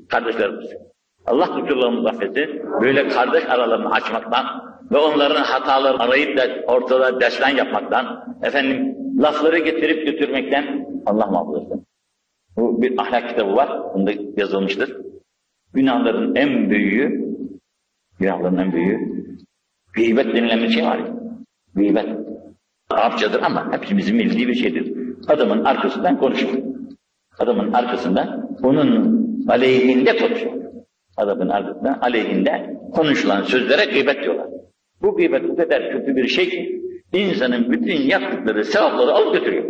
kardeşlerimiz. Allah kusurlarımızı affetsin, böyle kardeş aralarını açmaktan ve onların hatalarını arayıp da ortada destan yapmaktan, lafları getirip götürmekten Allah muhafaza etsin. Bu bir ahlak kitabı var, bunda yazılmıştır. Günahların en büyüğü, gıybet denilen bir şey var ya, gıybet. Arapçadır ama hepimizin bildiği bir şeydir. Adamın arkasından konuşur. Adamın arkasından onun aleyhinde konuşur. Adamın arkasından aleyhinde konuşulan sözlere gıybet diyorlar. Bu gıybet o kadar kötü bir şey ki insanın bütün yaptıkları sevapları alıp götürüyor.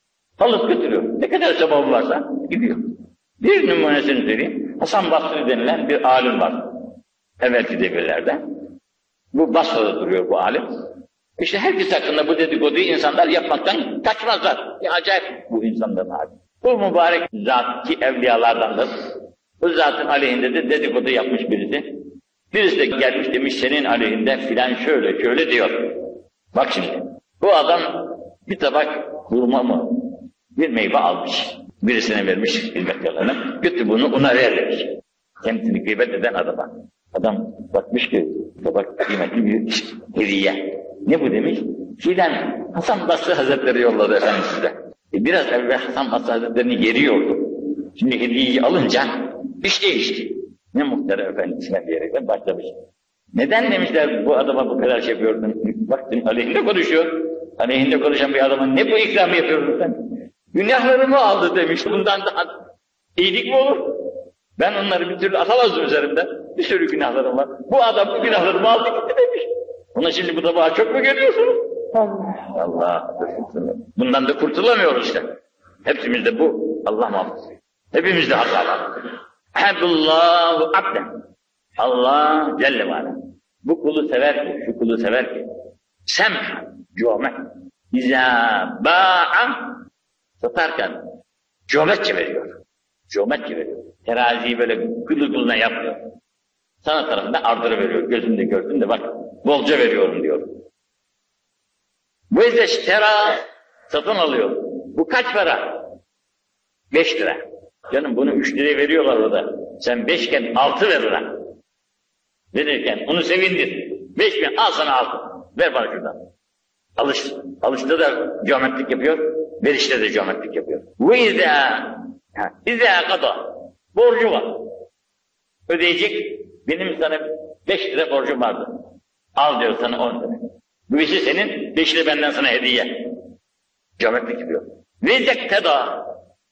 Ne kadar sevabı varsa gidiyor. Bir numunesini söyleyeyim. Hasan Basri denilen bir alim var. Evvelki devirlerde. Bu Basra'da duruyor bu alim. İşte herkes hakkında bu dedikoduyu insanlar yapmaktan kaçmazlar. Acayip bu insanların hali. Bu mübarek zat ki evliyalardandır. Bu zatın aleyhinde de dedikodu yapmış birisi. Birisi de gelmiş demiş senin aleyhinde filan şöyle diyor. Bak şimdi bu adam bir tabak hurma mı bir meyve almış. Birisine vermiş hizmetkarlarına. Götür bunu ona ver demiş. Kendisini gıybet eden adama. Adam bakmış ki tabak kıymetli bir hediye. Ne bu demiş? Filan Hasan Basri Hazretleri yolladı efendim size. Biraz evvel Hasan Basri Hazretleri'ni yeriyordu. Şimdi hediyeyi alınca iş değişti. Ne muhterem efendisine diyerekten başlamış. Neden demişler bu adama bu kadar şey yapıyordun? Baktın aleyhinde konuşuyor. Aleyhinde konuşan bir adama ne bu ikramı yapıyordun sen? Günahlarımı aldı demiş. Bundan daha iyilik mi olur? Ben onları bir türlü atamazdım üzerimden. Bir sürü günahlarım var. Bu adam bu günahlarımı aldı gitti demiş. Ona şimdi bu tabağa çok mu görüyorsunuz? Allah. Bundan da kurtulamıyoruz işte. Hepimizde bu. Allah muhafaza. Hepimizde hata var. Habullahu abden. Allah Celle ve Ala. Bu kulu sever ki, şu kulu sever ki. Semh, cömert. İzâ ba'a satarken cömertçe veriyor. Teraziyi böyle kılına yapmıyor. Sana tarafında ardırı gözünde gördün de bak bolca veriyorum diyor. Bu izleştera satın alıyor. Bu kaç para? 5 lira. Canım bunu 3 liraya veriyorlar orada. Sen 5 iken 6 ver lira. Verirken onu sevindir. 5 bin al sana 6. Ver bana şuradan. Alışta da geometrik yapıyor. Verişte de geometrik yapıyor. Bu İzâ kada. Borcu var. Ödeyecek. Benim sana 5 lira borcum vardı. Al diyor sana 10 lira. Bu işi senin, 5 lira benden sana hediye. Geometrik yapıyor. Verecek teda.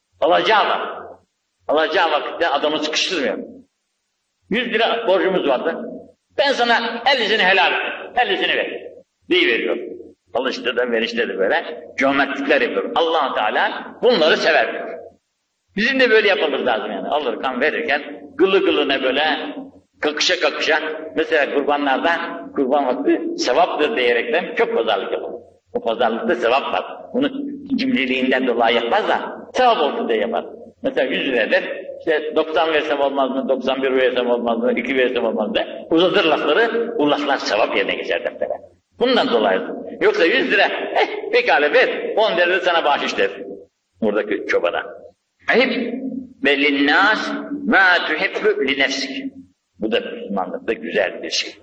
Alacağı vakitte adamı sıkıştırmıyor. 100 lira borcumuz vardı. Ben sana 50'sini helal et. 50'sini ver. Deyiveriyor. Alışta da verişte de böyle geometrikler yapıyor. Allah Teala bunları sever diyor. Bizim de böyle yapmamız lazım yani. Alırken verirken gılına böyle kakışa mesela kurbanlarda kurban vakti sevaptır diyerekten çok pazarlık yapalım. O pazarlıkta sevap var. Bunu cimriliğinden dolayı yapmaz da sevap olsun diye yapar. Mesela 100 liradır, işte 90 versem olmaz mı, 91 versem olmaz mı, 2 versem olmaz mı? Uzatır lafları, bu laflar sevap yerine geçer deftere. Bundan dolayı. Yoksa 100 lira, pekala ver, 10 lira da sana bahşiş der. Buradaki çobana. Ahib ve linnâs mâ tuhibbu li nefsik. Bu da Müslümanlıkta güzel bir şey.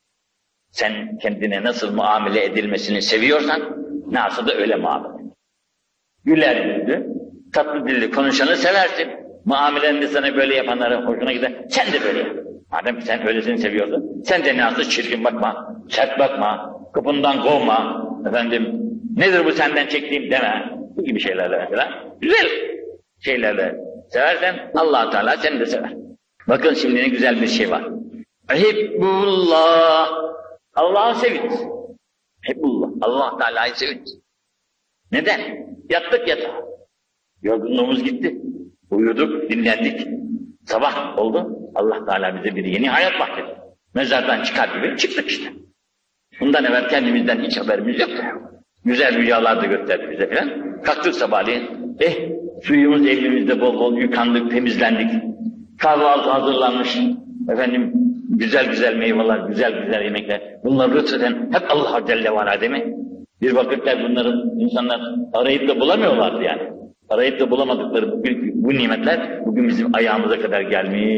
Sen kendine nasıl muamele edilmesini seviyorsan, nasıl da öyle muamele. Güler yüzlü, tatlı dilli konuşanı seversin. Muamelende sana böyle yapanlara hoşuna gider. Sen de böyle yap. Madem sen öylesini seviyorsun, sen de nasıl çirkin bakma, sert bakma, kapından kovma, nedir bu senden çektiğim deme. Bu gibi şeylerle mesela. Güzel şeylerle seversen Allah Teala seni de sever. Bakın şimdi ne güzel bir şey var. Hibbullah. Allah'ı seviniz. Hibbullah. Allah Teala'yı seviniz. Neden? Yattık yatağa. Yorgunluğumuz gitti. Uyuduk, dinlendik. Sabah oldu. Allah Teala bize bir yeni hayat bahşetti. Mezardan çıkar gibi çıktık işte. Bundan evvel kendimizden hiç haberimiz yoktu. Güzel rüyalar da gösterdi bize filan. Kalktık sabahleyin. Suyumuz elimizde bol bol yıkandık, temizlendik. Kahvaltı hazırlanmış. Güzel meyveler, güzel yemekler. Bunları lütfen hep Allah Celle ve Ala değil mi? Bir vakitler bunların insanlar arayıp da bulamıyorlardı yani. Arayıp da bulamadıkları bu nimetler bugün bizim ayağımıza kadar gelmiş.